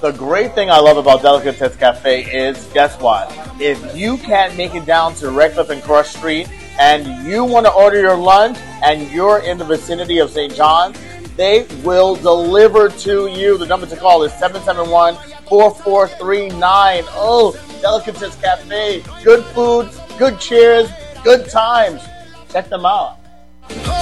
The great thing I love about Delicatessen Cafe is, guess what? If you can't make it down to Redcliffe and Crush Street and you want to order your lunch and you're in the vicinity of St. John's, they will deliver to you. The number to call is 771-4439. Oh, Delicatessen Cafe. Good food, good cheers, good times. Check them out.